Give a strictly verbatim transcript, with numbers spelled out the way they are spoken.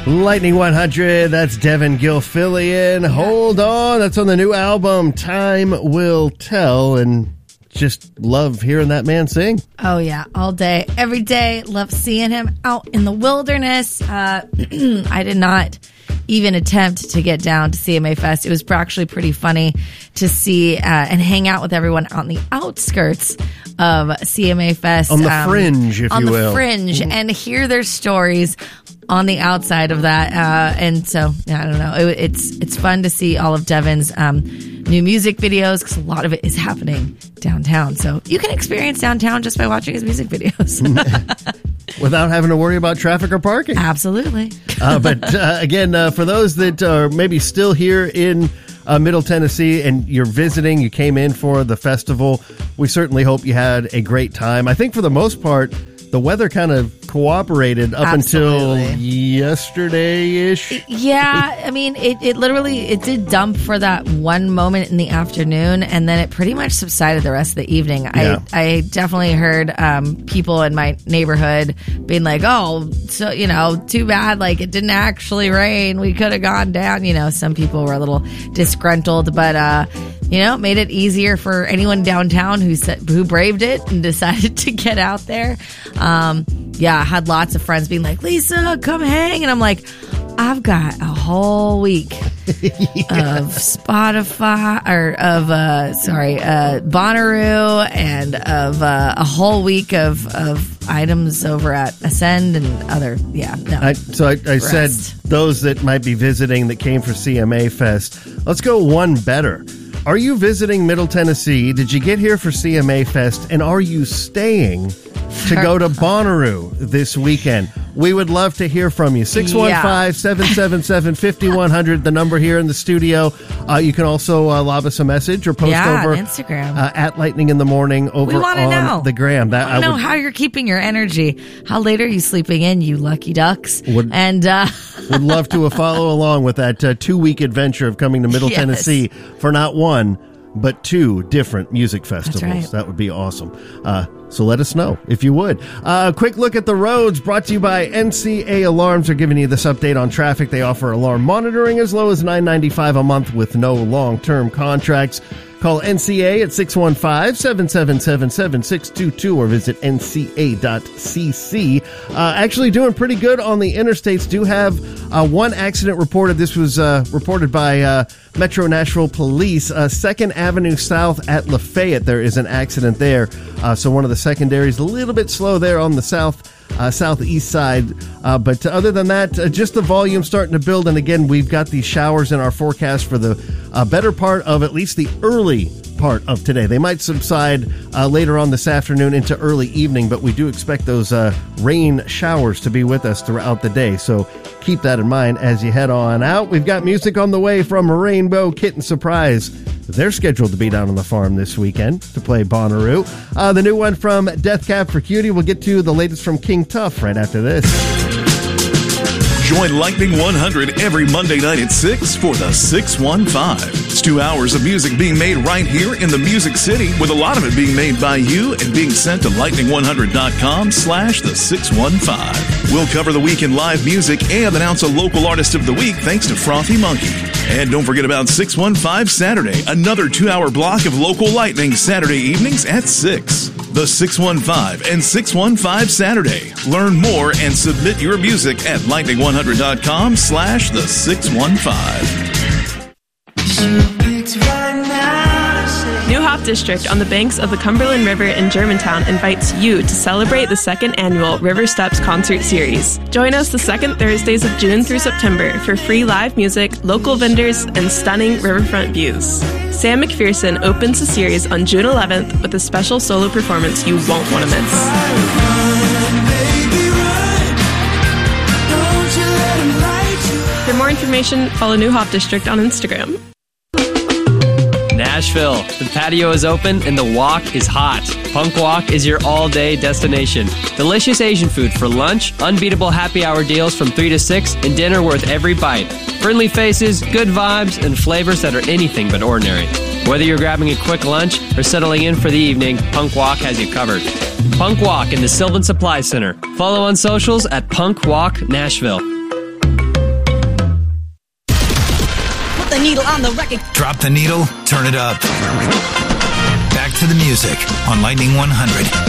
Lightning one hundred, that's Devin Gilfillian. Hold on, that's on the new album, Time Will Tell, and just love hearing that man sing. Oh, yeah, all day, every day. Love seeing him out in the wilderness. Uh, I did not even attempt to get down to C M A Fest. It was actually pretty funny to see uh, and hang out with everyone on the outskirts of C M A Fest. On the um, fringe, if you will. On the fringe, mm-hmm. and hear their stories on the outside of that. Uh, and so, yeah, I don't know. It, it's it's fun to see all of Devin's um, new music videos because a lot of it is happening downtown. So you can experience downtown just by watching his music videos. Without having to worry about traffic or parking. Absolutely. uh, but uh, again, uh, for those that are maybe still here in uh, Middle Tennessee and you're visiting, you came in for the festival, we certainly hope you had a great time. I think for the most part, the weather kind of cooperated up Absolutely. until yesterday-ish. Yeah, I mean, it, it literally, it did dump for that one moment in the afternoon, and then it pretty much subsided the rest of the evening. Yeah. I, I definitely heard um, people in my neighborhood being like, oh, so, you know, too bad, like, it didn't actually rain. We could have gone down. You know, some people were a little disgruntled, but, uh, you know, it made it easier for anyone downtown who said, who braved it and decided to get out there. Um, yeah, I had lots of friends being like, Lisa, come hang. And I'm like, I've got a whole week yeah. of Spotify or of, uh, sorry, uh, Bonnaroo and of uh, a whole week of, of items over at Ascend and other, yeah. No, I, so I, I said those that might be visiting that came for C M A Fest. Let's go one better. Are you visiting Middle Tennessee? Did you get here for C M A Fest? And are you staying to go to Bonnaroo this weekend? We would love to hear from you. six one five, seven seven seven, five one zero zero, the number here in the studio. Uh, you can also uh, lob us a message or post yeah, over on Instagram. Uh, at Lightning in the Morning over we on know. the gram. That, I want to know would, how you're keeping your energy. How late are you sleeping in, you lucky ducks? Would, and uh, would love to uh, follow along with that uh, two-week adventure of coming to Middle yes. Tennessee for not one, but two different music festivals. That's right. That would be awesome. Uh, so let us know if you would. A uh, quick look at the roads brought to you by N C A Alarms. Are giving you this update on traffic. They offer alarm monitoring as low as nine ninety-five a month with no long-term contracts. Call N C A at six one five, seven seven seven, seven six two two or visit N C A dot C C. Uh, actually doing pretty good on the interstates. Do have uh, one accident reported. This was uh, reported by uh, Metro Nashville Police. Uh, Second Avenue South at Lafayette, there is an accident there. Uh, so one of the secondaries, a little bit slow there on the south Uh, southeast side. Uh, but other than that, uh, just the volume starting to build. And again, we've got these showers in our forecast for the uh, better part of at least the early part of today. They might subside uh, later on this afternoon into early evening, but we do expect those uh, rain showers to be with us throughout the day. So keep that in mind as you head on out. We've got music on the way from Rainbow Kitten Surprise. They're scheduled to be down on the farm this weekend to play Bonnaroo. Uh, the new one from Death Cab for Cutie. We'll get to the latest from King Tuff right after this. Join Lightning one hundred every Monday night at six for the six one five. It's two hours of music being made right here in the Music City, with a lot of it being made by you and being sent to lightning one hundred dot com slash the six one five. We'll cover the week in live music and announce a local artist of the week thanks to Frothy Monkey. And don't forget about six one five Saturday, another two-hour block of local lightning Saturday evenings at six. The six one five and six one five Saturday. Learn more and submit your music at lightning one hundred dot com slash the six one five. New Hop District on the banks of the Cumberland River in Germantown invites you to celebrate the second annual River Steps Concert Series. Join us the second Thursdays of June through September for free live music, local vendors, and stunning riverfront views. Sam McPherson opens the series on June eleventh with a special solo performance you won't want to miss. For more information, follow New Hop District on Instagram. Nashville. The patio is open and the walk is hot. Punk Walk is your all-day destination. Delicious Asian food for lunch, unbeatable happy hour deals from three to six, and dinner worth every bite. Friendly faces, good vibes, and flavors that are anything but ordinary. Whether you're grabbing a quick lunch or settling in for the evening, Punk Walk has you covered. Punk Walk in the Sylvan Supply Center. Follow on socials at Punk Walk Nashville. needle on the record. Drop the needle, turn it up. Back to the music on Lightning one hundred.